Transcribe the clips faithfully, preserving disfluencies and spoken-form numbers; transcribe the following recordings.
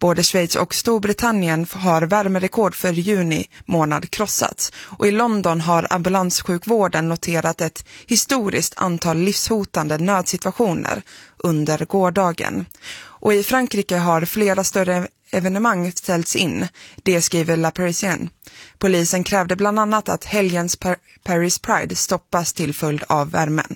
Både Schweiz och Storbritannien har värmerekord för juni månad krossats. Och i London har ambulanssjukvården noterat ett historiskt antal livshotande nödsituationer under gårdagen. Och i Frankrike har flera större evenemang ställts in. Det skriver La Parisienne. Polisen krävde bland annat att helgens Par- Paris Pride stoppas till följd av värmen.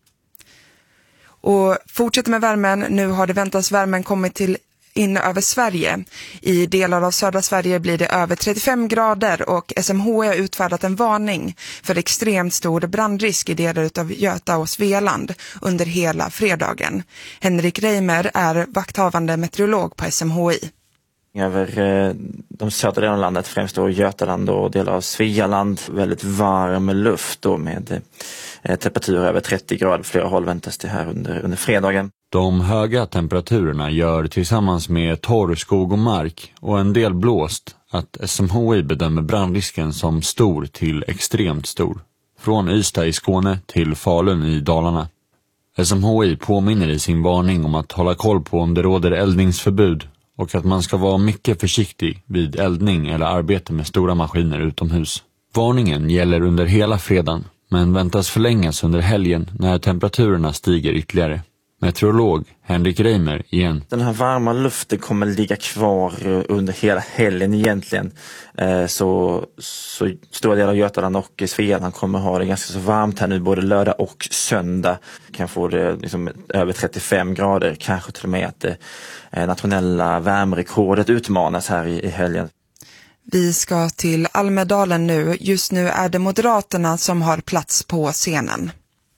Och fortsätter med värmen. Nu har det väntats värmen kommit till in över Sverige. I delar av södra Sverige blir det över trettiofem grader och S M H I har utfärdat en varning för extremt stor brandrisk i delar av Göta och Svealand under hela fredagen. Henrik Reimer är vakthavande meteorolog på S M H I. Över de södra delarna av landet, främst då Götaland och delar av Svealand, väldigt varm luft då med temperaturer över trettio grader. Flera håll väntas det här under, under fredagen. De höga temperaturerna gör tillsammans med torr skog och mark och en del blåst att S M H I bedömer brandrisken som stor till extremt stor. Från Ystad i Skåne till Falun i Dalarna. S M H I påminner i sin varning om att hålla koll på om det råder eldningsförbud och att man ska vara mycket försiktig vid eldning eller arbete med stora maskiner utomhus. Varningen gäller under hela fredagen men väntas förlängas under helgen när temperaturerna stiger ytterligare. Meteorolog Henrik Reimer igen. Den här varma luften kommer ligga kvar under hela helgen egentligen. Så, så stora delar av Götaland och Svealand kommer ha det ganska så varmt här nu både lördag och söndag. Kan få det liksom över trettiofem grader, kanske till och med att det nationella värmerekordet utmanas här i, i helgen. Vi ska till Almedalen nu. Just nu är det Moderaterna som har plats på scenen.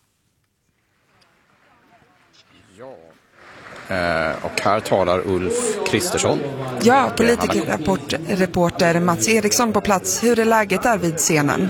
Och här talar Ulf Kristersson. Ja, politikerreporter Mats Eriksson på plats. Hur är läget där vid scenen?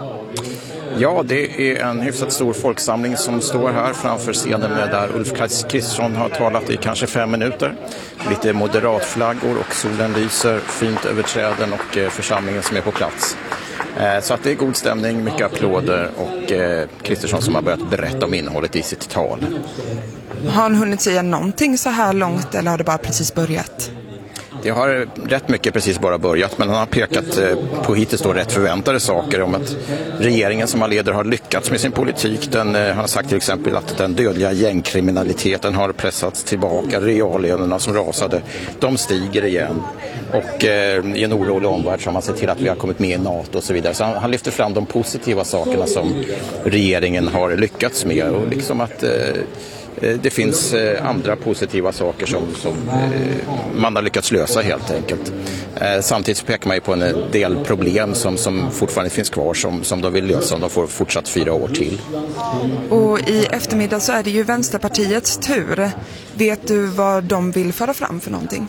Ja, det är en hyfsat stor folksamling som står här framför scenen där Ulf Kristersson har talat i kanske fem minuter. Lite moderatflaggor och solen lyser fint över träden och församlingen som är på plats. Så att det är god stämning, mycket applåder och Kristersson som har börjat berätta om innehållet i sitt tal. Har han hunnit säga någonting så här långt eller har det bara precis börjat? Det har rätt mycket precis bara börjat, men han har pekat på hittills då rätt förväntade saker om att regeringen som han leder har lyckats med sin politik. Den, han har sagt till exempel att den dödliga gängkriminaliteten har pressats tillbaka, reallönerna som rasade, de stiger igen. Och eh, i en orolig omvärld så har man sett till att vi har kommit med i NATO och så vidare. Så han, han lyfter fram de positiva sakerna som regeringen har lyckats med och liksom att... Eh, Det finns andra positiva saker som, som man har lyckats lösa helt enkelt. Samtidigt pekar man ju på en del problem som, som fortfarande finns kvar som, som de vill lösa om de får fortsatt fyra år till. Och i eftermiddag så är det ju Vänsterpartiets tur. Vet du vad de vill föra fram för någonting?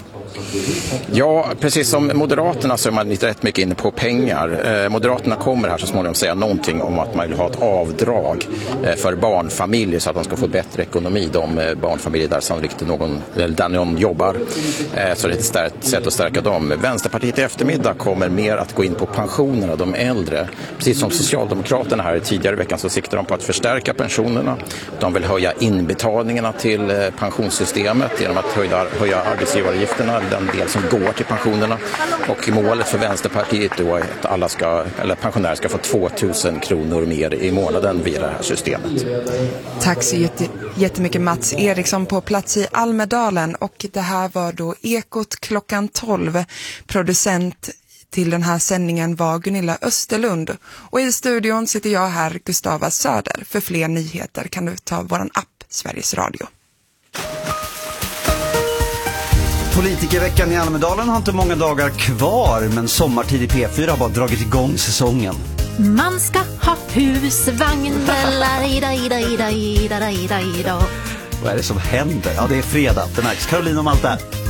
Ja, precis som Moderaterna så är man lite rätt mycket inne på pengar. Eh, Moderaterna kommer här så småningom säga någonting om att man vill ha ett avdrag eh, för barnfamiljer så att de ska få bättre ekonomi. De eh, barnfamiljer där sannolikt någon, eller där någon jobbar. Eh, så det är ett stärkt sätt att stärka dem. Vänsterpartiet i eftermiddag kommer mer att gå in på pensionerna, de äldre. Precis som Socialdemokraterna här tidigare i veckan så siktar de på att förstärka pensionerna. De vill höja inbetalningarna till eh, pensionssystemet genom att höja, höja arbetsgivaravgifterna, den del som går till pensionerna. Och målet för Vänsterpartiet då är att alla ska, eller pensionärer ska få tvåtusen kronor mer i månaden via det här systemet. Tack så jätte, jättemycket Mats Eriksson på plats i Almedalen. Och det här var då Ekot klockan tolv. Producent till den här sändningen var Gunilla Österlund. Och i studion sitter jag här, Gustava Söder. För fler nyheter kan du ta våran app Sveriges Radio. Politikerveckan i Almedalen har inte många dagar kvar, men sommartid i P fyra har bara dragit igång säsongen. Man ska ha husvagn. Vad är det som händer? Ja, det är fredag. Det märks. Caroline om allt där.